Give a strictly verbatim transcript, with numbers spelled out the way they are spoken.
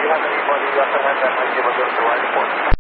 you have anybody that can have that might be able to go to the right point?